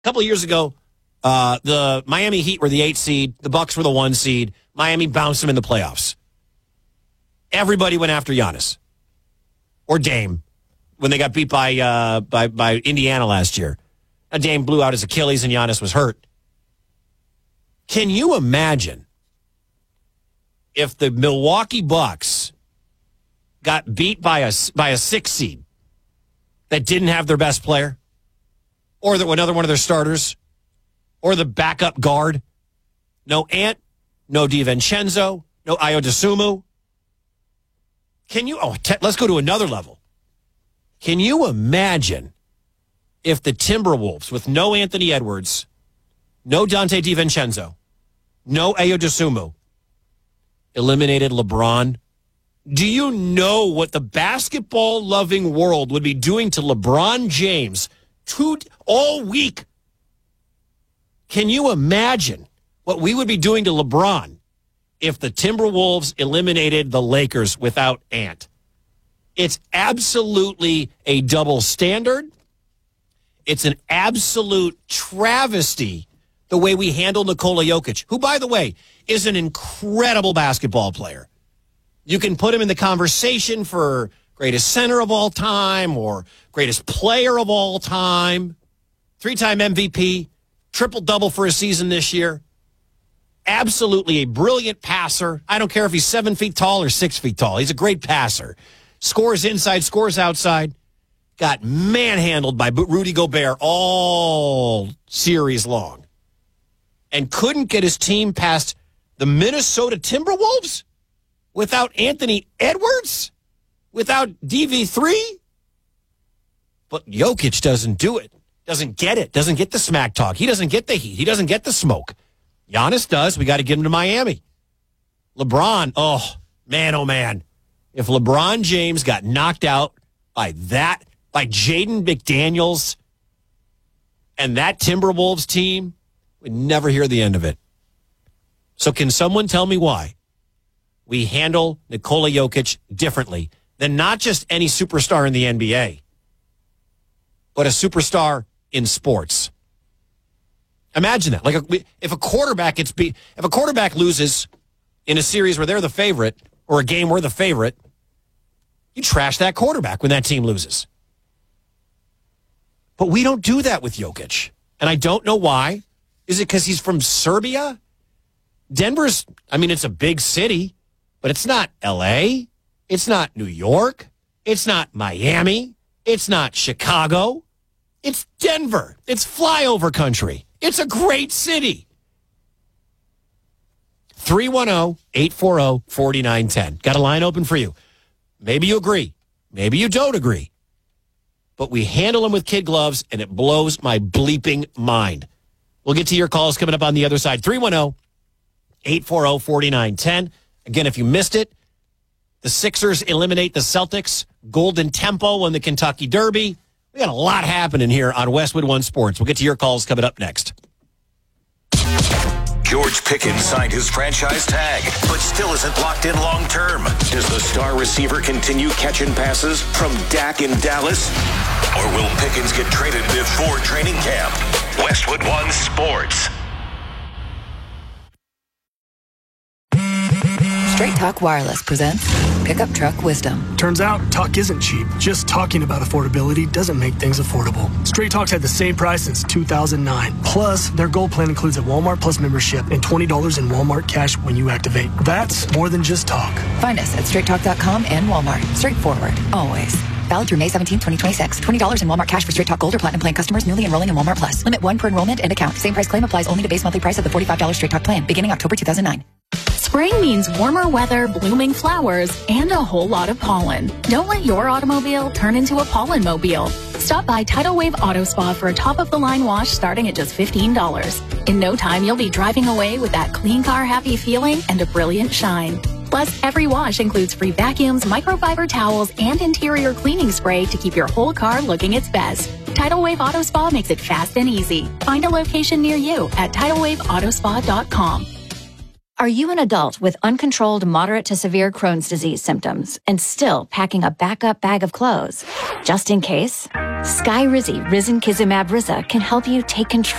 couple of years ago, the Miami Heat were the 8 seed. The Bucks were the 1 seed. Miami bounced them in the playoffs. Everybody went after Giannis or Dame when they got beat by Indiana last year. Dame blew out his Achilles and Giannis was hurt. Can you imagine if the Milwaukee Bucks got beat by a 6 seed that didn't have their best player, or another one of their starters, or the backup guard? No Ant, no DiVincenzo, no Ayo Dosunmu. Let's go to another level. Can you imagine if the Timberwolves, with no Anthony Edwards, no Dante DiVincenzo, no Ayo Dosunmu, eliminated LeBron? Do you know what the basketball-loving world would be doing to LeBron James all week? Can you imagine what we would be doing to LeBron if the Timberwolves eliminated the Lakers without Ant? It's absolutely a double standard. It's an absolute travesty the way we handle Nikola Jokic, who, by the way, is an incredible basketball player. You can put him in the conversation for greatest center of all time or greatest player of all time. 3-time MVP, triple-double for a season this year. Absolutely a brilliant passer. I don't care if he's 7 feet tall or 6 feet tall. He's a great passer. Scores inside, scores outside. Got manhandled by Rudy Gobert all series long. And couldn't get his team past the Minnesota Timberwolves without Anthony Edwards? Without DV3? But Jokic doesn't do it. Doesn't get it. Doesn't get the smack talk. He doesn't get the heat. He doesn't get the smoke. Giannis does. We got to get him to Miami. LeBron, oh man. If LeBron James got knocked out by Jaden McDaniels and that Timberwolves team, we'd never hear the end of it. So can someone tell me why we handle Nikola Jokic differently than not just any superstar in the NBA, but a superstar in sports? Imagine that. Like if a quarterback loses in a series where they're the favorite or a game where the favorite, you trash that quarterback when that team loses. But we don't do that with Jokic. And I don't know why. Is it because he's from Serbia? Denver's, it's a big city, but it's not L.A. It's not New York. It's not Miami. It's not Chicago. It's Denver. It's flyover country. It's a great city. 310-840-4910. Got a line open for you. Maybe you agree. Maybe you don't agree. But we handle them with kid gloves, and it blows my bleeping mind. We'll get to your calls coming up on the other side. 310-840-4910. Again, if you missed it, the Sixers eliminate the Celtics. Golden Tempo won the Kentucky Derby. We got a lot happening here on Westwood One Sports. We'll get to your calls coming up next. George Pickens signed his franchise tag, but still isn't locked in long term. Does the star receiver continue catching passes from Dak in Dallas? Or will Pickens get traded before training camp? Westwood One Sports. Straight Talk Wireless presents Pickup Truck Wisdom. Turns out, talk isn't cheap. Just talking about affordability doesn't make things affordable. Straight Talk's had the same price since 2009. Plus, their Gold plan includes a Walmart Plus membership and $20 in Walmart cash when you activate. That's more than just talk. Find us at straighttalk.com and Walmart. Straightforward, always. Valid through May 17, 2026. $20 in Walmart cash for Straight Talk Gold or Platinum plan customers newly enrolling in Walmart Plus. Limit 1 per enrollment and account. Same price claim applies only to base monthly price of the $45 Straight Talk plan, beginning October 2009. Spring means warmer weather, blooming flowers, and a whole lot of pollen. Don't let your automobile turn into a pollen mobile. Stop by Tidal Wave Auto Spa for a top-of-the-line wash starting at just $15. In no time, you'll be driving away with that clean car happy feeling and a brilliant shine. Plus, every wash includes free vacuums, microfiber towels, and interior cleaning spray to keep your whole car looking its best. Tidal Wave Auto Spa makes it fast and easy. Find a location near you at TidalWaveAutospa.com. Are you an adult with uncontrolled moderate to severe Crohn's disease symptoms and still packing a backup bag of clothes? Just in case, Skyrizi Risankizumab Riza can help you take control